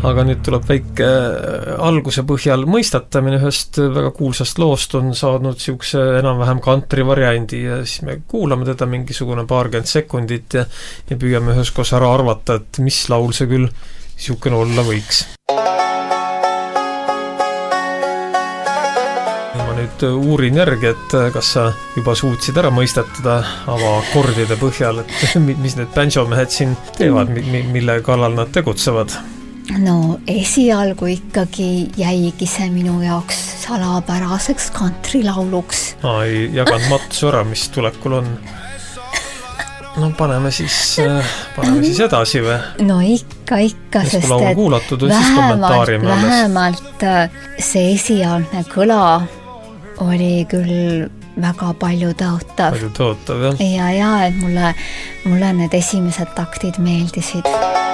aga nüüd tuleb väike alguse põhjal mõistatamine ühest väga kuulsast loost on saanud siukse enam-vähem country variandi ja siis me kuulame teda mingisugune 20 sekundit ja püüame üheskoos ära arvata, et mis laul see küll siukene olla võiks. Ma nüüd uurin järgi, et kas sa juba suutsid ära mõistatada avakordide põhjal, et mis need banjomehed siin teevad, mille kallal nad tegutsevad? No esialgu ikkagi jäigi see minu jaoks salapäraseks countrylauluks. Ei jaganud matsu ära, mis tulekul on. No paneme siis edasi või? No ikka, sest et kuulatud, vähemalt see esialgne kõla oli küll väga palju tõotav. Palju tõotav, jah. Ja, et mulle need esimesed taktid meeldisid.